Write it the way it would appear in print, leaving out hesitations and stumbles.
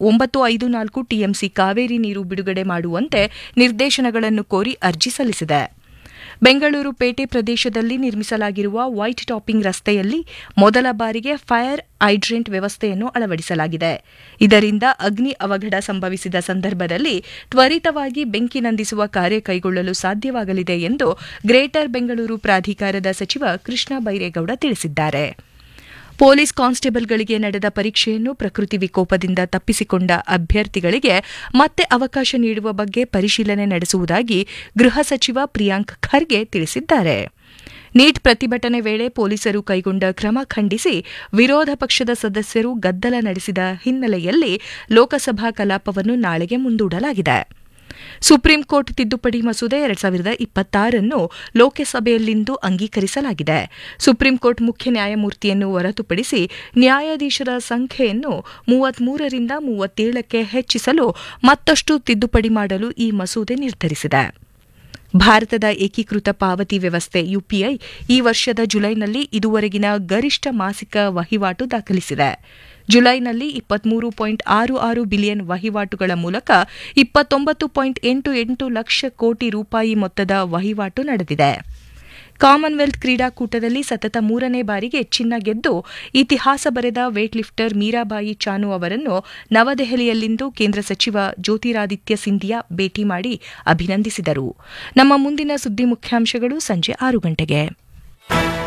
954 TMC Kaveri ನೀರು ಬಿಡುಗಡೆ ಮಾಡುವಂತೆ ನಿರ್ದೇಶನಗಳನ್ನು ಕೋರಿ ಅರ್ಜಿ ಸಲ್ಲಿಸಿದೆ. ಬೆಂಗಳೂರು ಪೇಟೆ ಪ್ರದೇಶದಲ್ಲಿ ನಿರ್ಮಿಸಲಾಗಿರುವ ವೈಟ್ ಟಾಪಿಂಗ್ ರಸ್ತೆಯಲ್ಲಿ ಮೊದಲ ಬಾರಿಗೆ ಫೈರ್ ಹೈಡ್ರೆಂಟ್ ವ್ಯವಸ್ಥೆಯನ್ನು ಅಳವಡಿಸಲಾಗಿದೆ. ಇದರಿಂದ ಅಗ್ನಿ ಅವಘಡ ಸಂಭವಿಸಿದ ಸಂದರ್ಭದಲ್ಲಿ ತ್ವರಿತವಾಗಿ ಬೆಂಕಿ ನಂದಿಸುವ ಕಾರ್ಯ ಕೈಗೊಳ್ಳಲು ಸಾಧ್ಯವಾಗಲಿದೆ ಎಂದು ಗ್ರೇಟರ್ ಬೆಂಗಳೂರು ಪ್ರಾಧಿಕಾರದ ಸಚಿವ ಕೃಷ್ಣ ಬೈರೇಗೌಡ ತಿಳಿಸಿದ್ದಾರೆ. ಪೊಲೀಸ್ ಕಾನ್ಸ್ಟೇಬಲ್ಗಳಿಗೆ ನಡೆದ ಪರೀಕ್ಷೆಯನ್ನು ಪ್ರಕೃತಿ ವಿಕೋಪದಿಂದ ತಪ್ಪಿಸಿಕೊಂಡ ಅಭ್ಯರ್ಥಿಗಳಿಗೆ ಮತ್ತೆ ಅವಕಾಶ ನೀಡುವ ಬಗ್ಗೆ ಪರಿಶೀಲನೆ ನಡೆಸುವುದಾಗಿ ಗೃಹ ಸಚಿವ ಪ್ರಿಯಾಂಕ್ ಖರ್ಗೆ ತಿಳಿಸಿದ್ದಾರೆ. ನೀಟ್ ಪ್ರತಿಭಟನೆ ವೇಳೆ ಪೊಲೀಸರು ಕೈಗೊಂಡ ಕ್ರಮ ಖಂಡಿಸಿ ವಿರೋಧ ಪಕ್ಷದ ಸದಸ್ಯರು ಗದ್ದಲ ನಡೆಸಿದ ಹಿನ್ನೆಲೆಯಲ್ಲಿ ಲೋಕಸಭಾ ಕಲಾಪವನ್ನು ನಾಳೆಗೆ ಮುಂದೂಡಲಾಗಿದೆ. ಸುಪ್ರೀಂ ಕೋರ್ಟ್ ತಿದ್ದುಪಡಿ ಮಸೂದೆ 2026 ಲೋಕಸಭೆಯಲ್ಲಿಂದು ಅಂಗೀಕರಿಸಲಾಗಿದೆ. ಸುಪ್ರೀಂ ಕೋರ್ಟ್ ಮುಖ್ಯ ನ್ಯಾಯಮೂರ್ತಿಯನ್ನು ಹೊರತುಪಡಿಸಿ ನ್ಯಾಯಾಧೀಶರ ಸಂಖ್ಯೆಯನ್ನು 33ರಿಂದ 37ಕ್ಕೆ ಹೆಚ್ಚಿಸಲು ಮತ್ತಷ್ಟು ತಿದ್ದುಪಡಿ ಮಾಡಲು ಈ ಮಸೂದೆ ನಿರ್ಧರಿಸಿದೆ. ಭಾರತದ ಏಕೀಕೃತ ಪಾವತಿ ವ್ಯವಸ್ಥೆ ಯುಪಿಐ ಈ ವರ್ಷದ ಜುಲೈನಲ್ಲಿ ಇದುವರೆಗಿನ ಗರಿಷ್ಠ ಮಾಸಿಕ ವಹಿವಾಟು ದಾಖಲಿಸಿದೆ. ಜುಲೈನಲ್ಲಿ 23.66 ಬಿಲಿಯನ್ ವಹಿವಾಟುಗಳ ಮೂಲಕ 29.88 ಲಕ್ಷ ಕೋಟಿ ರೂಪಾಯಿ ಮೊತ್ತದ ವಹಿವಾಟು ನಡೆದಿದೆ. ಕಾಮನ್ವೆಲ್ತ್ ಕ್ರೀಡಾಕೂಟದಲ್ಲಿ ಸತತ 3ನೇ ಬಾರಿಗೆ ಚಿನ್ನ ಗೆದ್ದು ಇತಿಹಾಸ ಬರೆದ ವೇಟ್ ಲಿಫ್ಟರ್ ಮೀರಾಬಾಯಿ ಚಾನು ಅವರನ್ನು ನವದೆಹಲಿಯಲ್ಲಿಂದು ಕೇಂದ್ರ ಸಚಿವ ಜ್ಯೋತಿರಾದಿತ್ಯ ಸಿಂಧಿಯಾ ಭೇಟಿ ಮಾಡಿ ಅಭಿನಂದಿಸಿದರು. ನಮ್ಮ ಮುಂದಿನ ಸುದ್ದಿ ಮುಖ್ಯಾಂಶಗಳು ಸಂಜೆ 6 ಗಂಟೆಗೆ.